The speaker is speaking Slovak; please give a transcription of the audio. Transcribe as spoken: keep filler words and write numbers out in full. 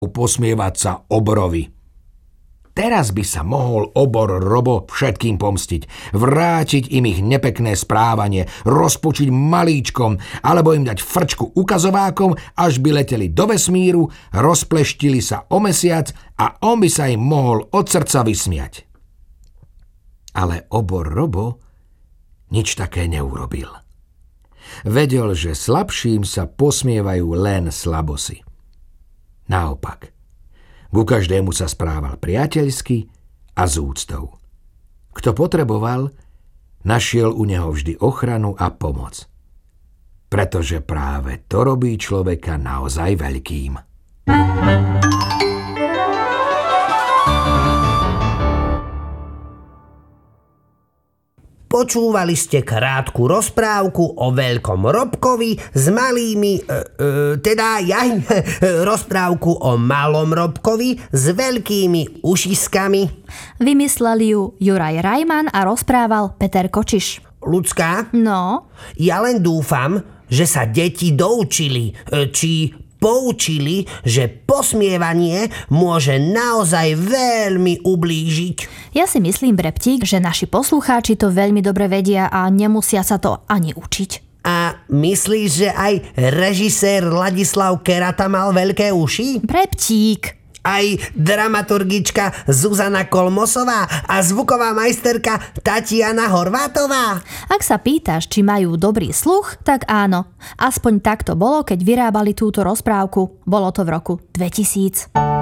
posmievať sa oborovi. Teraz by sa mohol obor Robo všetkým pomstiť, vrátiť im ich nepekné správanie, rozpučiť malíčkom, alebo im dať frčku ukazovákom, až by leteli do vesmíru, rozpleštili sa o mesiac a on by sa im mohol od srdca vysmiať. Ale obor Robo nič také neurobil. Vedel, že slabším sa posmievajú len slabosi. Naopak, ku každému sa správal priateľsky a s úctou. Kto potreboval, našiel u neho vždy ochranu a pomoc. Pretože práve to robí človeka naozaj veľkým. Počúvali ste krátku rozprávku o veľkom Robkovi s malými, e, e, teda ja, rozprávku o malom Robkovi s veľkými ušiskami. Vymysleli ju Juraj Rajman a rozprával Peter Kočiš. Ľudská? No? Ja len dúfam, že sa deti doučili, či poučili, že posmievanie môže naozaj veľmi ublížiť. Ja si myslím, Breptík, že naši poslucháči to veľmi dobre vedia a nemusia sa to ani učiť. A myslíš, že aj režisér Ladislav Kerata mal veľké uši? Breptík. Aj dramaturgička Zuzana Kolmosová a zvuková majsterka Tatiana Horvátová? Ak sa pýtaš, či majú dobrý sluch, tak áno. Aspoň tak to bolo, keď vyrábali túto rozprávku. Bolo to v roku dvetisíc.